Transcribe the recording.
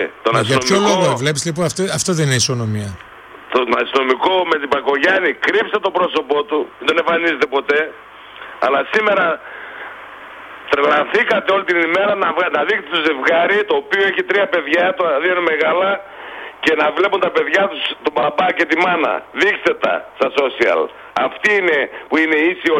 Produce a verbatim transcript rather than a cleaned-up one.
Τον Για ποιο αστυνομικό, λόγο βλέπεις λοιπόν, αυτό, αυτό δεν είναι ισονομία. τον αστυνομικό με την Πακογιάννη κρύψε το πρόσωπό του, δεν εμφανίζεται ποτέ. Αλλά σήμερα τρελαθήκατε όλη την ημέρα να, να δείχνετε το ζευγάρι, το οποίο έχει τρία παιδιά, το δύο είναι μεγάλα, και να βλέπουν τα παιδιά τους, τον μπαμπά και τη μάνα. Δείξτε τα στα social. Αυτή είναι που είναι ίση